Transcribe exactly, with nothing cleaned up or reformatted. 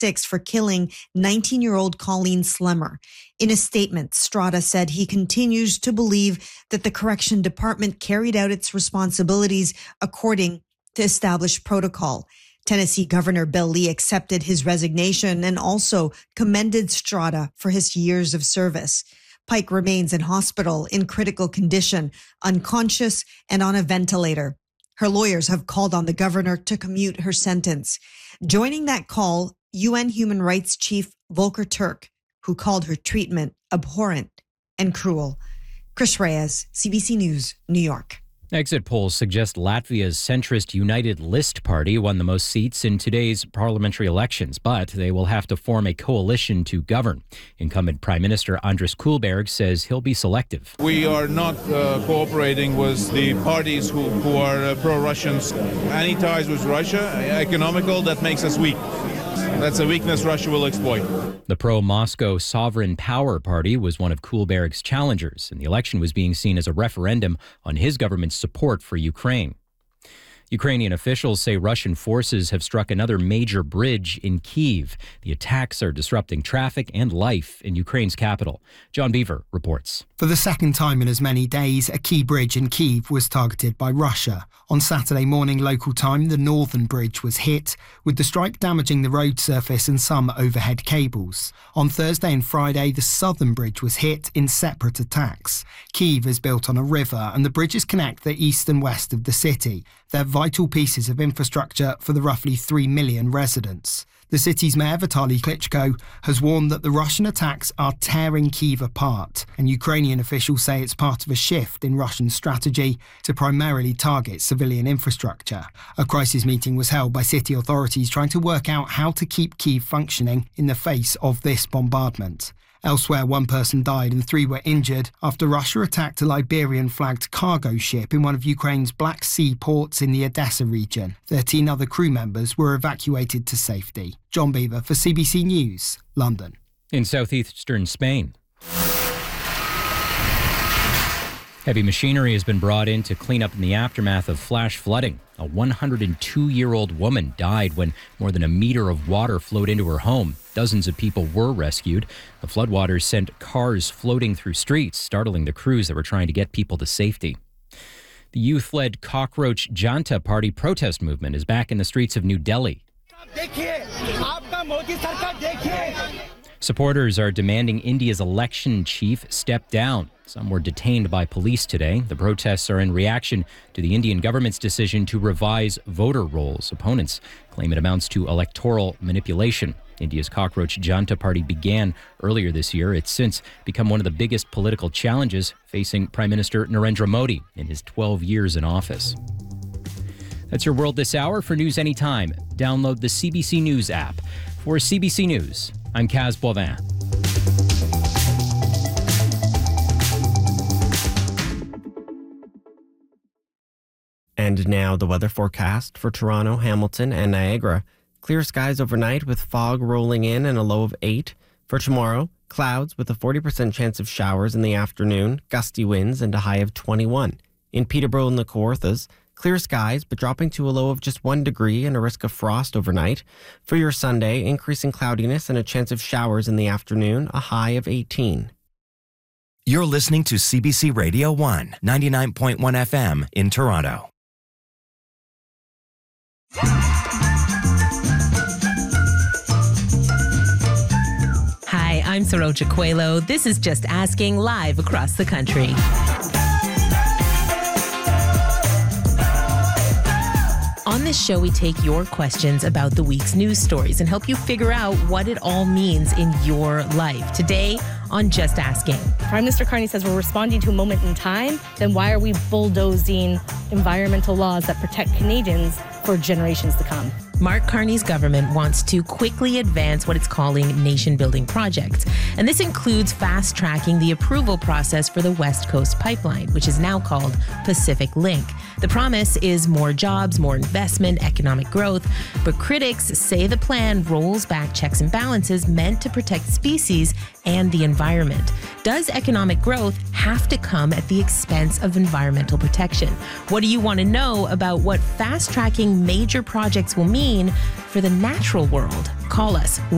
tactics for killing nineteen-year-old Colleen Slemmer. In a statement, Strada said he continues to believe that the Correction Department carried out its responsibilities according to established protocol. Tennessee Governor Bill Lee accepted his resignation and also commended Strada for his years of service. Pike remains in hospital in critical condition, unconscious and on a ventilator. Her lawyers have called on the governor to commute her sentence. Joining that call, U N Human Rights Chief Volker Turk, who called her treatment abhorrent and cruel. Chris Reyes, C B C News, New York. Exit polls suggest Latvia's centrist United List party won the most seats in today's parliamentary elections, but they will have to form a coalition to govern. Incumbent Prime Minister Andris Kulberg says he'll be selective. We are not uh, cooperating with the parties who, who are uh, pro-Russians. Any ties with Russia, economical, that makes us weak. That's a weakness Russia will exploit. The pro-Moscow Sovereign Power Party was one of Kulberg's challengers, and the election was being seen as a referendum on his government's support for Ukraine. Ukrainian officials say Russian forces have struck another major bridge in Kyiv. The attacks are disrupting traffic and life in Ukraine's capital. John Beaver reports. For the second time in as many days, a key bridge in Kyiv was targeted by Russia. On Saturday morning local time, the northern bridge was hit, with the strike damaging the road surface and some overhead cables. On Thursday and Friday, the southern bridge was hit in separate attacks. Kyiv is built on a river, and the bridges connect the east and west of the city. They're vital pieces of infrastructure for the roughly three million residents. The city's mayor, Vitaly Klitschko, has warned that the Russian attacks are tearing Kyiv apart, and Ukrainian officials say it's part of a shift in Russian strategy to primarily target civilian infrastructure. A crisis meeting was held by city authorities trying to work out how to keep Kyiv functioning in the face of this bombardment. Elsewhere, one person died and three were injured after Russia attacked a Liberian-flagged cargo ship in one of Ukraine's Black Sea ports in the Odessa region. Thirteen other crew members were evacuated to safety. John Beaver for C B C News, London. In southeastern Spain, heavy machinery has been brought in to clean up in the aftermath of flash flooding. A one hundred two-year-old woman died when more than a meter of water flowed into her home. Dozens of people were rescued. The floodwaters sent cars floating through streets, startling the crews that were trying to get people to safety. The youth-led Cockroach Janta Party protest movement is back in the streets of New Delhi. Supporters are demanding India's election chief step down. Some were detained by police today. The protests are in reaction to the Indian government's decision to revise voter rolls. Opponents claim it amounts to electoral manipulation. India's Cockroach Janta Party began earlier this year. It's since become one of the biggest political challenges facing Prime Minister Narendra Modi in his twelve years in office. That's your World This Hour. For news anytime, download the C B C News app. For C B C News, I'm Kaz Boivin. And now the weather forecast for Toronto, Hamilton, and Niagara. Clear skies overnight with fog rolling in and a low of eight. For tomorrow, clouds with a forty percent chance of showers in the afternoon, gusty winds, and a high of twenty-one. In Peterborough and the Kawarthas, clear skies, but dropping to a low of just one degree and a risk of frost overnight. For your Sunday, increasing cloudiness and a chance of showers in the afternoon, a high of eighteen. You're listening to C B C Radio one, ninety-nine point one F M in Toronto. Hi, I'm Saroja Coelho. This is Just Asking, live across the country. On this show, we take your questions about the week's news stories and help you figure out what it all means in your life. Today on Just Asking. Prime Minister Carney says we're responding to a moment in time. Then why are we bulldozing environmental laws that protect Canadians for generations to come? Mark Carney's government wants to quickly advance what it's calling nation-building projects. And this includes fast-tracking the approval process for the West Coast Pipeline, which is now called Pacific Link. The promise is more jobs, more investment, economic growth. But critics say the plan rolls back checks and balances meant to protect species and the environment. Does economic growth have to come at the expense of environmental protection? What do you want to know about what fast-tracking major projects will mean for the natural world? Call us